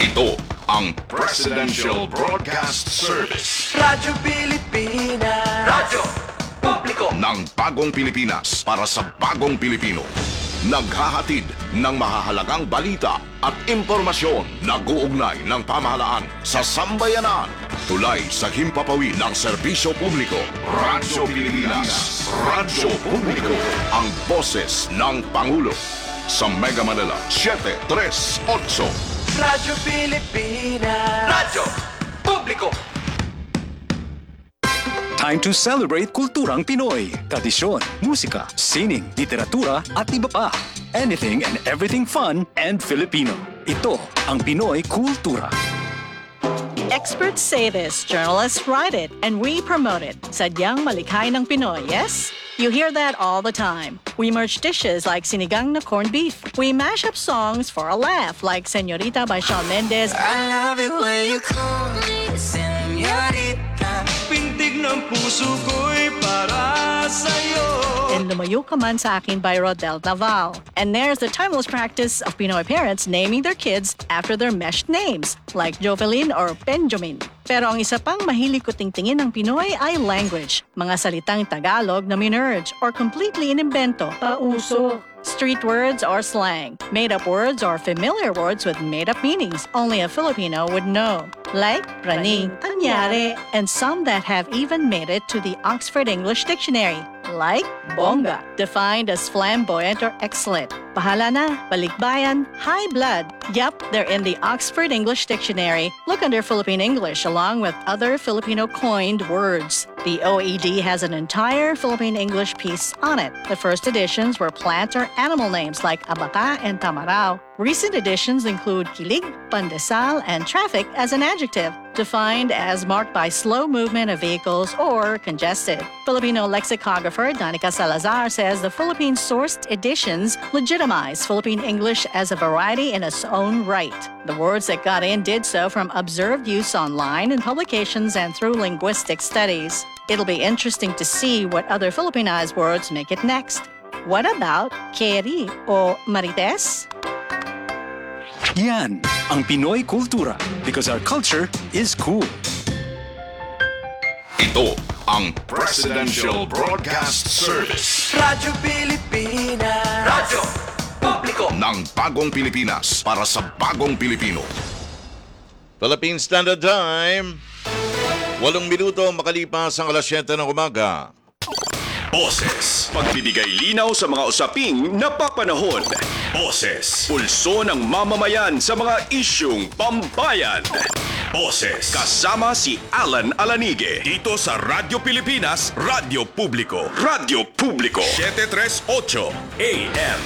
Ito ang Presidential Broadcast Service. Radyo Pilipinas. Radyo Publiko Ng bagong Pilipinas para sa bagong Pilipino. Naghahatid ng mahahalagang balita at impormasyon na guugnay ng pamahalaan sa sambayanan. Tulay sa himpapawid ng serbisyo publiko. Radyo Pilipinas. Radyo Publiko. Ang boses ng Pangulo. Sa Mega Manila, 738. Radyo Pilipinas. Radyo Publiko. Time to celebrate kulturang Pinoy. Tradisyon, musika, sining, literatura at iba pa. Anything and everything fun and Filipino. Ito ang Pinoy Kultura. Experts say this, journalists write it, and we promote it. Sadyang malikhay ng Pinoy, yes? You hear that all the time. We merge dishes like sinigang na corned beef. We mash up songs for a laugh like Señorita by Shawn Mendes. I love it when you call me señorita. Pintig ng puso ko'y para sa'yo. And Lumayo Ka Man Sa Akin by Rodel Naval. And there's the timeless practice of Pinoy parents naming their kids after their meshed names, like Jovelyn or Benjamin. Pero ang isa pang mahilig ko tingtingin ng Pinoy ay language. Mga salitang Tagalog na minerge or completely inimbento. Pauso. Street words or slang, made-up words or familiar words with made-up meanings only a Filipino would know, like praning, anyari, and some that have even made it to the Oxford English Dictionary, like bongga, defined as flamboyant or excellent. Pahala na, balikbayan, high blood. Yep, they're in the Oxford English Dictionary. Look under Philippine English along with other Filipino coined words. The OED has an entire Philippine English piece on it. The first editions were plant or animal names like abaca and tamarao. Recent editions include kilig, pandesal, and traffic as an adjective, defined as marked by slow movement of vehicles or congested. Filipino lexicographer Danica Salazar says the Philippine-sourced editions legitimize Philippine English as a variety in its own right. The words that got in did so from observed use online in publications and through linguistic studies. It'll be interesting to see what other Filipinized words make it next. What about Keri o Marites? Yan ang Pinoy Kultura because our culture is cool. Ito ang Presidential Broadcast Service. Radyo Pilipinas. Radyo Publiko Ng bagong Pilipinas para sa bagong Pilipino. Philippine Standard Time, 8 minuto makalipas ang alas 7 ng umaga. Boses. Pagbibigay linaw sa mga usaping napapanahon. Boses. Pulso ng mamamayan sa mga isyung pambayan. Boses. Kasama si Alan Alanige. Dito sa Radyo Pilipinas, Radyo Publiko. Radyo Publiko. 738 AM.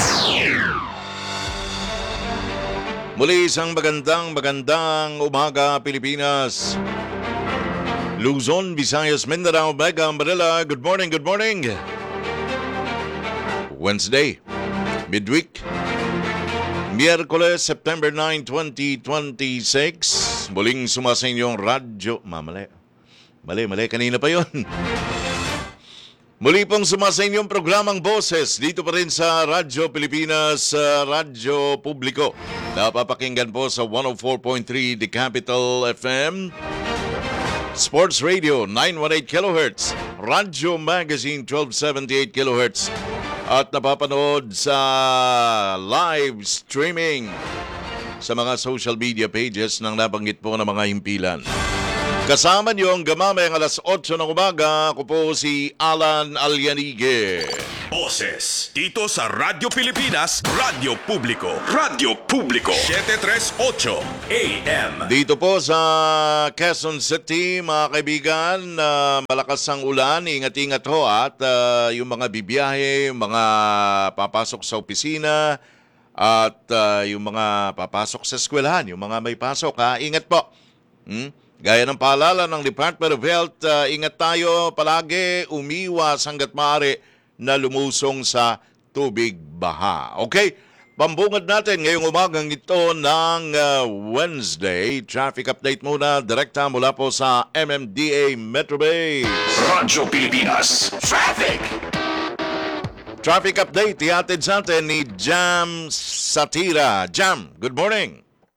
Muli isang magandang umaga Pilipinas. Luzon, Visayas, Mindanao, Mega Manila. Good morning. Wednesday, midweek. Miyerkules, September 9, 2026. Muling sumasa inyong radyo. Mali, kanina pa yon. Muli pong sumasa inyong programang Boses dito pa rin sa Radyo Pilipinas, Radyo Publiko. Napapakinggan po sa 104.3 The Capital FM. Sports Radio 918 kHz, Radyo Magazine 1278 kHz, at napapanood sa live streaming sa mga social media pages ng nabanggit po ng mga himpilan. Kasama niyo ang gamamayang alas 8 ng umaga. Ako po si Alan Alianige. Boses. Dito sa Radyo Pilipinas, Radyo Publiko. Radyo Publiko. 738 AM. Dito po sa Quezon City, mga kaibigan, malakas ang ulan. Ingat-ingat ho at yung mga bibiyahe, mga papasok sa opisina at yung mga papasok sa eskwelahan, yung mga may pasok, ingat po. Gaya ng paalala ng Department of Health, ingat tayo palagi, umiwas hanggat maaari na lumusong sa tubig baha. Okay? Pambungad natin ngayong umagang ito ng Wednesday. Traffic update muna, direkta mula po sa MMDA Metro Base. Radyo Pilipinas. Traffic! Traffic update, ihatid sa atin ni Jam Satira. Jam, good morning.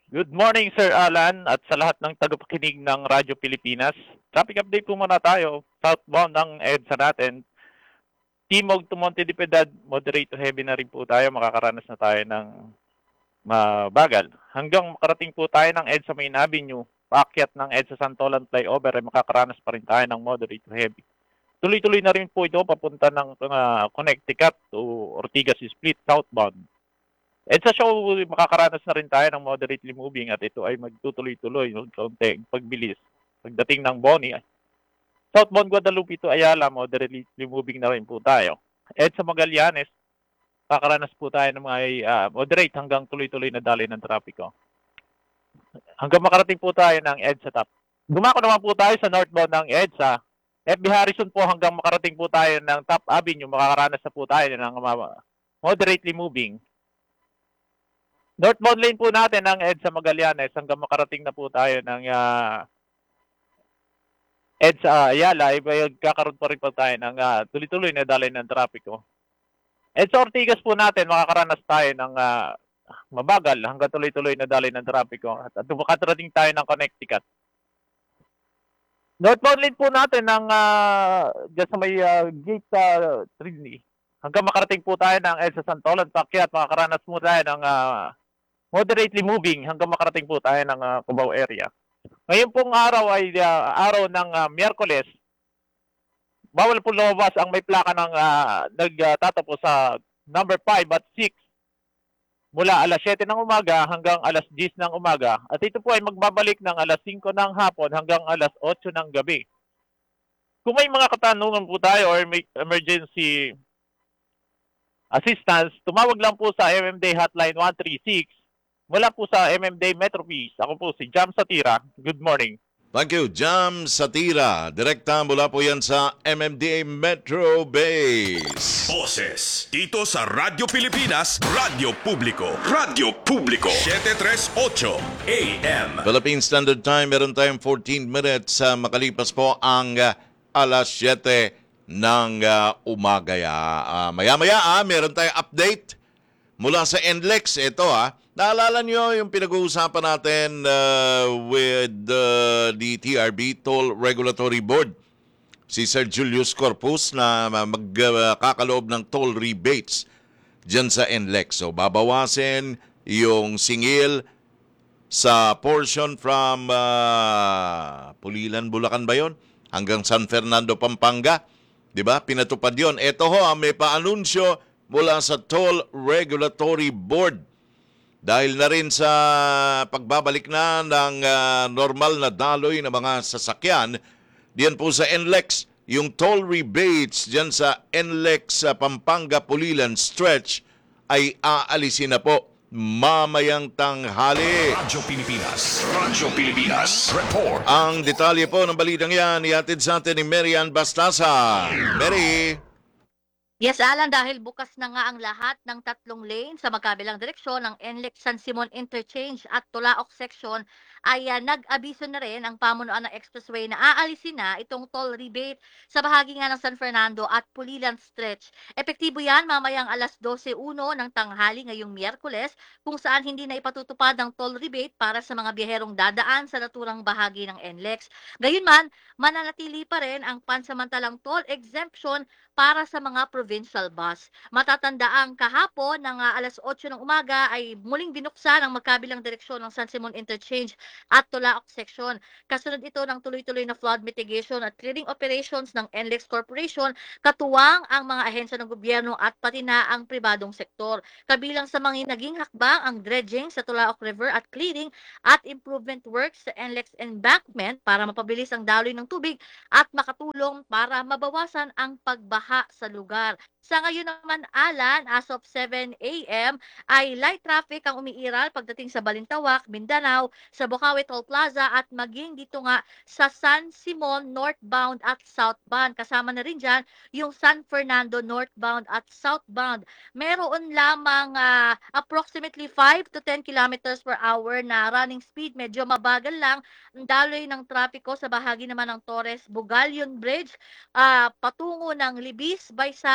Good morning, Sir Alan, at sa lahat ng tagapakinig ng Radyo Pilipinas. Traffic update po muna tayo. Southbound ng EDSA natin. Timog to Monte de Piedad, moderate to heavy na rin po tayo. Makakaranas na tayo ng mabagal. Hanggang makarating po tayo ng EDSA Main Avenue, paakyat ng EDSA Santolan Flyover, ay makakaranas pa rin tayo ng moderate to heavy. Tuloy-tuloy na rin po ito papunta ng Connecticut to Ortigas Split southbound. EDSA show, makakaranas na rin tayo ng moderately moving at ito ay magtutuloy-tuloy ng kaunting pagbilis. Pagdating ng Boni, southbound Guadalupe to Ayala, moderately moving na rin po tayo. EDSA Magallanes, makakaranas po tayo ng mga moderate hanggang tuloy-tuloy na daloy ng trapiko. Hanggang makarating po tayo ng EDSA Top. Dumako naman po tayo sa northbound ng EDSA. FB Harrison po hanggang makarating po tayo ng Top Avenue, makakaranas na po tayo ng moderately moving. Northbound lane po natin ng EDSA Magallanes hanggang makarating na po tayo ng EDSA Ayala, kakaroon pa rin po tayo ng tuloy-tuloy na daloy ng trapiko. EDSA Ortigas po natin, makakaranas tayo ng mabagal hanggang tuloy-tuloy na daloy ng trapiko. At makarating tayo ng Connecticut. Northbound lane po natin ng dyan sa may gate Trinity. Hanggang makarating po tayo ng EDSA Santolan, paakyat, makakaranas po tayo ng moderately moving hanggang makarating po tayo ng Cubao area. Ngayon pong araw ay araw ng Miyerkules. Bawal po lumabas ang may plaka ng nagtatapos sa number 5 at 6 mula alas 7 ng umaga hanggang alas 10 ng umaga. At ito po ay magbabalik ng alas 5 ng hapon hanggang alas 8 ng gabi. Kung may mga katanungan po tayo or may emergency assistance, tumawag lang po sa MMDA Hotline 136 mula po sa MMDA Metro Peace. Ako po si Jam Satira. Good morning. Thank you, Jam Satira. Direkta mula po yan sa MMDA Metro Base. Boses. Dito sa Radyo Pilipinas, Radyo Publiko. Radyo Publiko. 738 AM. Philippine Standard Time, meron tayong 14 minutes makalipas po ang alas 7 ng umaga. Maya-maya, meron tayong update mula sa NLEX. Ito naalala nyo yung pinag-uusapan natin with the TRB, Toll Regulatory Board. Si Sir Julius Corpus na magkakaloob ng toll rebates dyan sa NLEX. So babawasin yung singil sa portion from Pulilan, Bulacan ba yun? Hanggang San Fernando, Pampanga. Diba? Pinatupad yun. Ito may paanunsyo mula sa Toll Regulatory Board. Dahil na rin sa pagbabalik na ng normal na daloy ng mga sasakyan, diyan po sa NLEX, yung toll rebates diyan sa NLEX Pampanga Pulilan stretch ay aalisin na po mamayang tanghali. Radyo Pilipinas. Radyo Pilipinas. Report. Ang detalye po ng balitang yan, ihatid sa atin ni Marian Bastasa. Mary. Yes, Alan, dahil bukas na nga ang lahat ng tatlong lane sa magkabilang direksyon ng NLEX San Simon Interchange at Tulaok Section ay nag-abiso na rin ang pamunuan ng expressway na aalisin na itong toll rebate sa bahagi nga ng San Fernando at Pulilan Stretch. Epektibo yan mamayang alas 12:01 ng tanghali ngayong Miyerkules, kung saan hindi na ipatutupad ang toll rebate para sa mga biyaherong dadaan sa naturang bahagi ng NLEX. Gayunman, mananatili pa rin ang pansamantalang toll exemption para sa mga provincial bus. Matatandaang kahapon ng alas 8 ng umaga ay muling binuksan ang magkabilang direksyon ng San Simon Interchange at Tulaok Section. Kasunod ito ng tuloy-tuloy na flood mitigation at clearing operations ng NLEX Corporation, katuwang ang mga ahensya ng gobyerno at pati na ang pribadong sektor. Kabilang sa mga naging hakbang ang dredging sa Tulaok River at clearing at improvement works sa NLEX embankment para mapabilis ang daloy ng tubig at makatulong para mabawasan ang pagbaha sa lugar. Sa ngayon naman, Alan, as of 7 a.m. ay light traffic ang umiiral pagdating sa Balintawak, Mindanao, sa Bocaue Toll Plaza at maging dito nga sa San Simon northbound at southbound. Kasama na rin dyan yung San Fernando northbound at southbound. Meron lamang approximately 5 to 10 kilometers per hour na running speed. Medyo mabagal lang ang daloy ng trapiko sa bahagi naman ng Torres Bugalyon Bridge patungo ng Libis by sa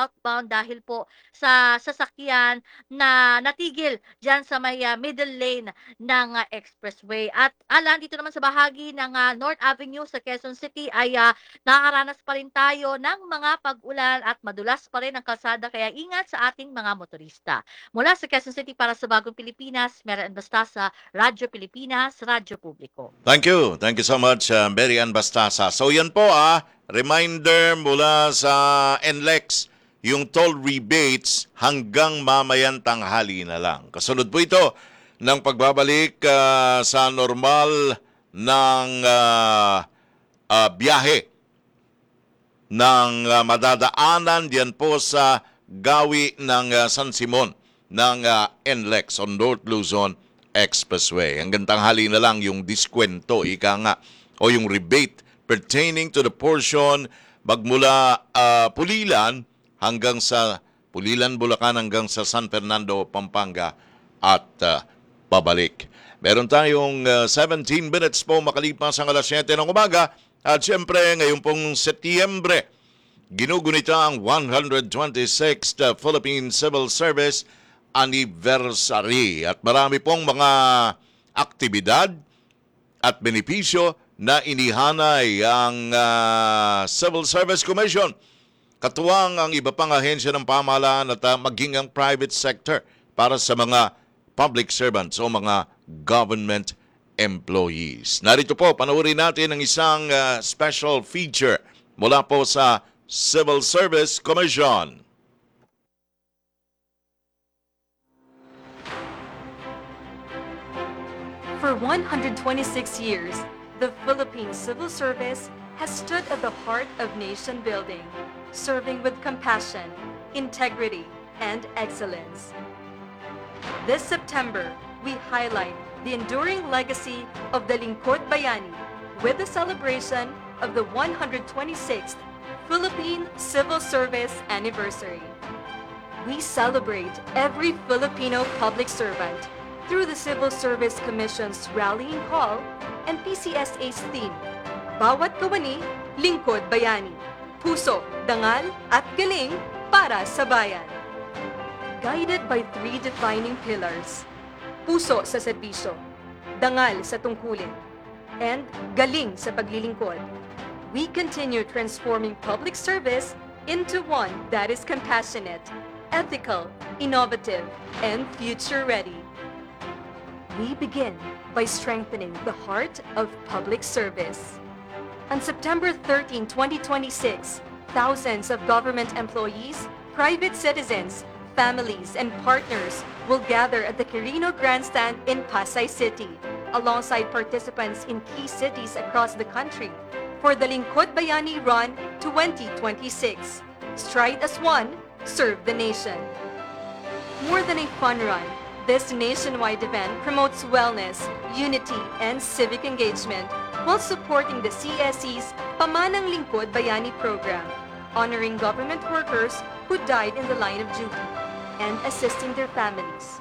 southbound dahil po sa sasakyan na natigil diyan sa may middle lane ng expressway. At Alan, dito naman sa bahagi ng North Avenue sa Quezon City ay nakakaranas pa rin tayo ng mga pag-ulan at madulas pa rin ang kalsada kaya ingat sa ating mga motorista. Mula sa Quezon City para sa Bagong Pilipinas, Mary Ann Bastasa, Radyo Pilipinas, Radyo Publiko. Thank you. Thank you so much, Mary Ann Bastasa. So yan po reminder mula sa NLEX, yung toll rebates hanggang mamayang tanghali na lang. Kasunod po ito ng pagbabalik sa normal ng biyahe ng madadaanan diyan po sa gawi ng San Simon ng NLEX on North Luzon Expressway. Hanggang tanghali na lang yung diskwento, ika nga, o yung rebate pertaining to the portion magmula Pulilan hanggang sa Pulilan, Bulacan hanggang sa San Fernando, Pampanga at pabalik. Meron tayong 17 minutes po makalipas ang alas 7 ng umaga at syempre ngayon pong Setyembre, ginugunita ang 126th Philippine Civil Service Anniversary at marami pong mga aktibidad at benepisyo na inihanay ang Civil Service Commission. Katuwang ang iba pang ahensya ng pamahalaan at maging ang private sector para sa mga public servants o mga government employees. Narito po, panoorin natin ang isang special feature mula po sa Civil Service Commission. For 126 years, the Philippine Civil Service has stood at the heart of nation building, serving with compassion, integrity, and excellence. This September, we highlight the enduring legacy of the Lingkod Bayani with the celebration of the 126th Philippine Civil Service Anniversary. We celebrate every Filipino public servant through the Civil Service Commission's rallying call and PCSA's theme, Bawat Kawani, Lingkod Bayani, Puso, Dangal at Galing para sa Bayan. Guided by three defining pillars, Puso sa serbisyo, Dangal sa tungkulin, and Galing sa paglilingkod, we continue transforming public service into one that is compassionate, ethical, innovative, and future-ready. We begin by strengthening the heart of public service. On September 13, 2026, thousands of government employees, private citizens, families, and partners will gather at the Quirino Grandstand in Pasay City, alongside participants in key cities across the country for the Lingkod Bayani Run 2026. Stride as one, serve the nation. More than a fun run, this nationwide event promotes wellness, unity, and civic engagement while supporting the CSC's Pamanang Lingkod Bayani program, honoring government workers who died in the line of duty, and assisting their families.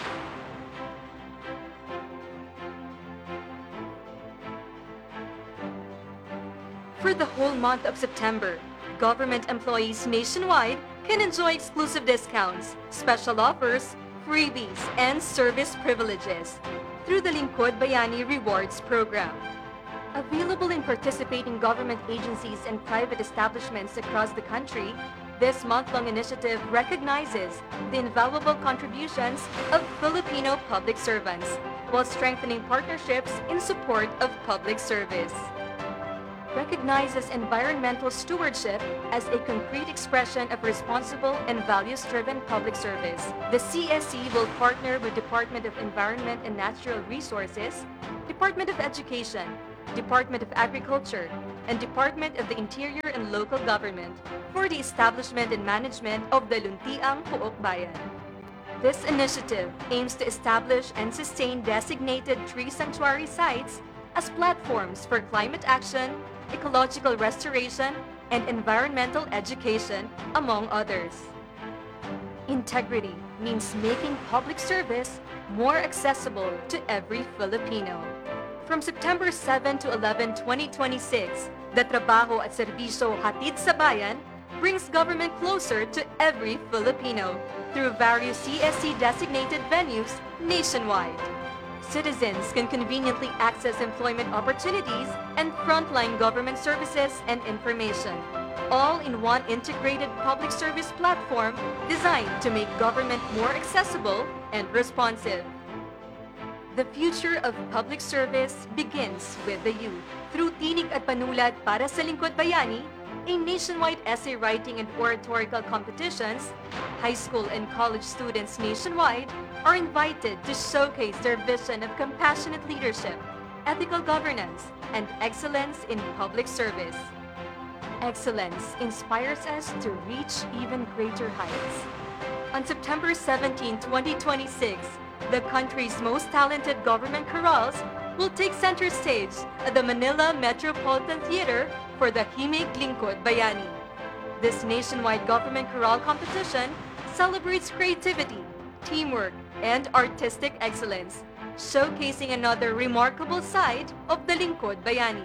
For the whole month of September, government employees nationwide can enjoy exclusive discounts, special offers, freebies, and service privileges through the Lingkod Bayani Rewards Program. Available in participating government agencies and private establishments across the country, this month-long initiative recognizes the invaluable contributions of Filipino public servants while strengthening partnerships in support of public service. Recognizes environmental stewardship as a concrete expression of responsible and values-driven public service. The CSC will partner with Department of Environment and Natural Resources, Department of Education, Department of Agriculture, and Department of the Interior and Local Government for the establishment and management of the Luntiang Puok Bayan. This initiative aims to establish and sustain designated tree sanctuary sites as platforms for climate action, ecological restoration, and environmental education, among others. Integrity means making public service more accessible to every Filipino. From September 7 to 11, 2026, the Trabaho at Serbisyo Hatid sa Bayan brings government closer to every Filipino through various CSC-designated venues nationwide. Citizens can conveniently access employment opportunities and frontline government services and information, all in one integrated public service platform designed to make government more accessible and responsive. The future of public service begins with the youth. Through Tinig at Panulat para sa Lingkod Bayani, a nationwide essay writing and oratorical competitions, high school and college students nationwide are invited to showcase their vision of compassionate leadership, ethical governance, and excellence in public service. Excellence inspires us to reach even greater heights. On September 17, 2026, the country's most talented government chorales will take center stage at the Manila Metropolitan Theater for the Himig Lingkod Bayani. This nationwide government chorale competition celebrates creativity, teamwork, and artistic excellence, showcasing another remarkable side of the Lingkod Bayani.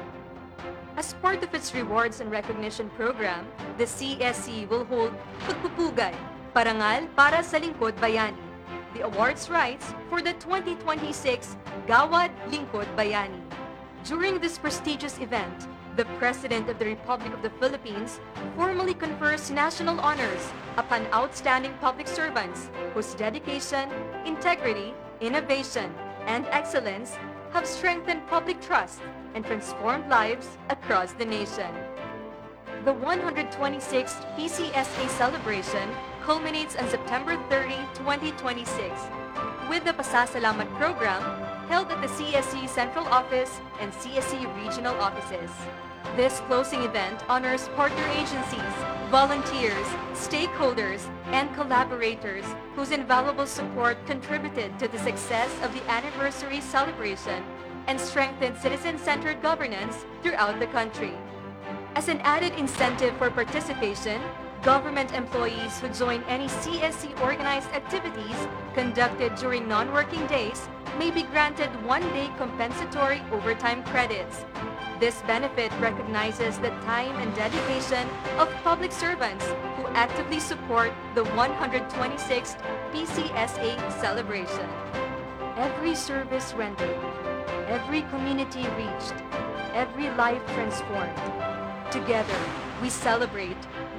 As part of its rewards and recognition program, the CSC will hold Pagpupugay, Parangal para sa Lingkod Bayani, the awards rights for the 2026 Gawad Lingkod Bayani. During this prestigious event, the President of the Republic of the Philippines formally confers national honors upon outstanding public servants whose dedication, integrity, innovation, and excellence have strengthened public trust and transformed lives across the nation. The 126th PCSA celebration culminates on September 30, 2026, with the Pasasalamat program held at the CSC Central Office and CSC Regional Offices. This closing event honors partner agencies, volunteers, stakeholders, and collaborators whose invaluable support contributed to the success of the anniversary celebration and strengthened citizen-centered governance throughout the country. As an added incentive for participation, government employees who join any CSC-organized activities conducted during non-working days may be granted one-day compensatory overtime credits. This benefit recognizes the time and dedication of public servants who actively support the 126th PCSA celebration. Every service rendered, every community reached, every life transformed. Together, we celebrate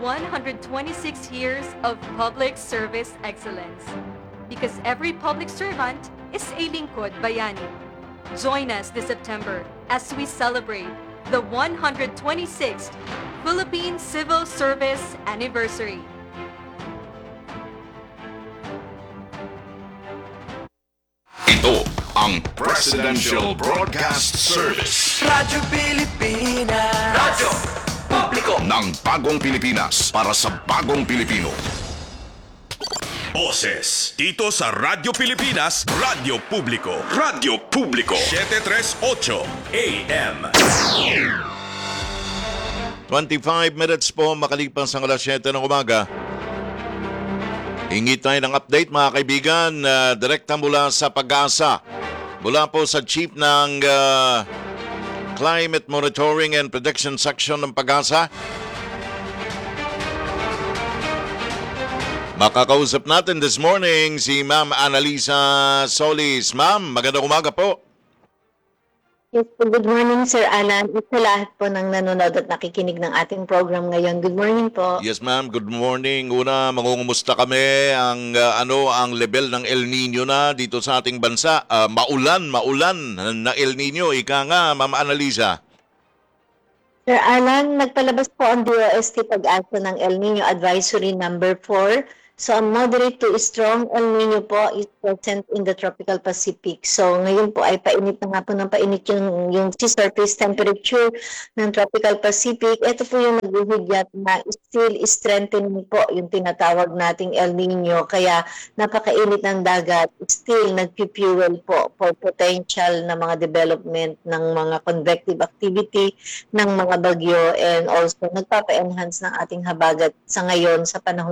126 years of public service excellence. Because every public servant is a Lingkod Bayani. Join us this September as we celebrate the 126th Philippine Civil Service Anniversary. Ito ang Presidential Broadcast Service Radyo Pilipinas, Radyo Publiko ng Bagong Pilipinas para sa Bagong Pilipino. Boses dito sa Radyo Pilipinas, Radyo Publiko. Radyo Publiko 738 AM. 25 minutes po makalipas ang alas 7 ng umaga. Hingi tayo ng update mga kaibigan, direkta mula sa Pag-asa. Mula po sa Chief ng Climate Monitoring and Prediction Section ng Pag-asa. Makakausap natin this morning si Ma'am Annalisa Solis. Ma'am, magandang umaga po. Yes po, good morning Sir Alan. At sa lahat po ng nanonood at nakikinig ng ating program ngayon. Good morning po. Yes ma'am, good morning. Una, mangungumusta kami ang ang level ng El Nino na dito sa ating bansa. Maulan na El Nino. Ika nga, Ma'am Annalisa. Sir Alan, nagpalabas po ang DOST Pag-asa ng El Nino Advisory number 4. So, a moderate to strong El Nino po is present in the tropical Pacific. So, ngayon po ay painit na nga po ng painit yung sea surface temperature ng tropical Pacific. Ito po yung naghuhudyat na still strengthening po yung tinatawag nating El Nino. Kaya napakainit ng dagat, still nagpifuel po for potential na mga development ng mga convective activity ng mga bagyo and also nagpapa-enhance ng ating habagat sa ngayon sa panahon